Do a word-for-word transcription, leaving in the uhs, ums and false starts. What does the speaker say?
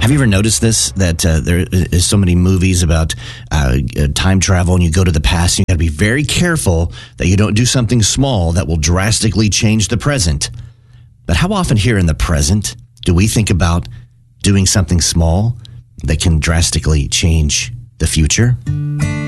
Have you ever noticed this, that uh, there is so many movies about uh, time travel, and you go to the past, and you got to be very careful that you don't do something small that will drastically change the present. But how often here in the present do we think about doing something small that can drastically change the future?